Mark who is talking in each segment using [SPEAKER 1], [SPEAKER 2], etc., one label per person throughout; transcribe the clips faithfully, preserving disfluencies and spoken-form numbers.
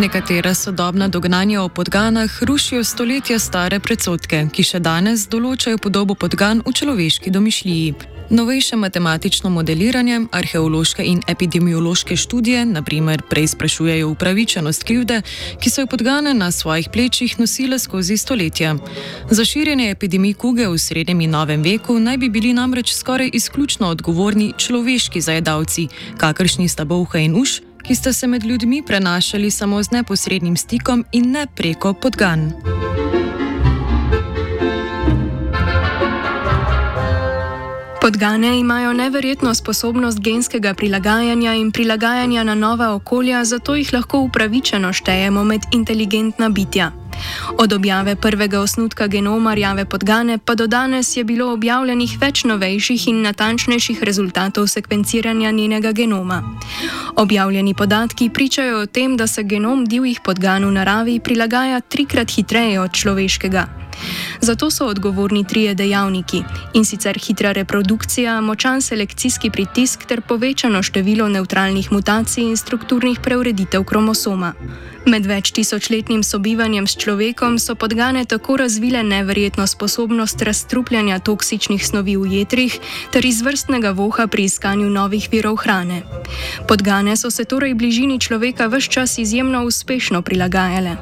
[SPEAKER 1] Nekatera sodobna dognanja o podganah rušijo stoletja stare predsodke, ki še danes določajo podobo podgan v človeški domišljiji. Novejše matematično modeliranje, arheološke in epidemiološke študije, na primer, preizprašujejo upravičenost krivde, ki so jo podgane na svojih plečih nosile skozi stoletja. Za širjenje epidemij kuge v srednjem in novem veku naj bi bili namreč skoraj izključno odgovorni človeški zajedavci, kakršni sta bolha in uš, ki sta se med ljudmi prenašali samo z neposrednim stikom in ne preko podgan.
[SPEAKER 2] Podgane imajo neverjetno sposobnost genskega prilagajanja in prilagajanja na nova okolja, zato jih lahko upravičeno štejemo med inteligentna bitja. Od objave prvega osnutka genoma rjave podgane pa do danes je bilo objavljenih več novejših in natančnejših rezultatov sekvenciranja njenega genoma. Objavljeni podatki pričajo o tem, da se genom divjih podgan v naravi prilagaja trikrat hitreje od človeškega. Zato so odgovorni trije dejavniki, in sicer hitra reprodukcija, močan selekcijski pritisk ter povečano število nevtralnih mutacij in strukturnih preureditev kromosoma. Med več tisočletnim sobivanjem s človekom so podgane tako razvile neverjetno sposobnost razstrupljanja toksičnih snovi v jetrih ter izvrstnega voha pri iskanju novih virov hrane. Podgane so se torej bližini človeka ves čas izjemno uspešno prilagajale.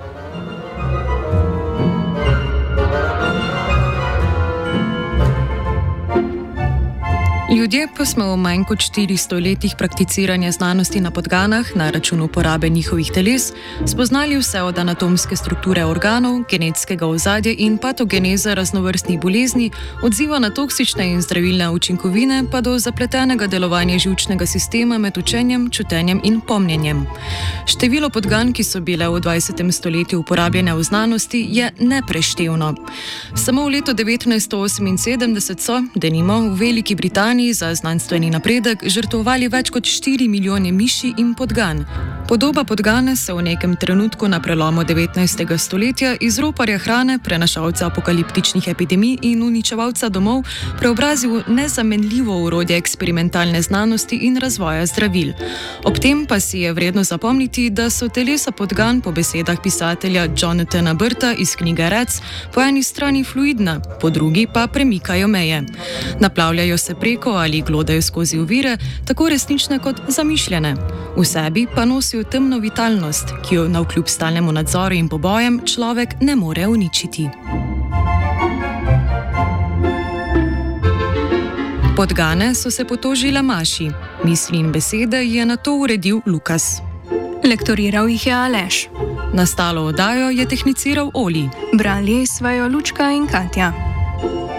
[SPEAKER 1] Ljudje pa smo v manj kot štiristo letih prakticiranja znanosti na podganah na račun uporabe njihovih teles spoznali vse od anatomske strukture organov, genetskega ozadja in patogeneze raznovrstnih bolezni, odziva na toksične in zdravilne učinkovine pa do zapletenega delovanja živčnega sistema med učenjem, čutenjem in pomnjenjem. Število podgan, ki so bile v dvajsetem stoletju uporabljene v znanosti, je nepreštevno. Samo v letu devetnajststo oseminsedemdeset so, denimo, v Veliki Britaniji za znanstveni napredek žrtvovali več kot štiri milijone miši in podgan. Podoba podgane se v nekem trenutku na prelomu devetnajstega stoletja iz roparja hrane, prenašalca apokaliptičnih epidemij in uničevalca domov preobrazi v nezamenljivo orodje eksperimentalne znanosti in razvoja zdravil. Ob tem pa si je vredno zapomniti, da so telesa podgan po besedah pisatelja Jonathana Birta iz knjige Rec po eni strani fluidna, po drugi pa premikajo meje. Naplavljajo se preko ali glodajo skozi ovire, tako resnične kot zamišljene. V sebi pa nosijo temno vitalnost, ki jo navkljub stalnemu nadzoru in pobojem človek ne more uničiti. Podgane so se potožile maši. Misli in besede je nato uredil Lukas.
[SPEAKER 2] Lektoriral jih je Aleš.
[SPEAKER 1] Nastalo oddajo je tehniciral Oli.
[SPEAKER 2] Brali sva jo Lučka in Katja.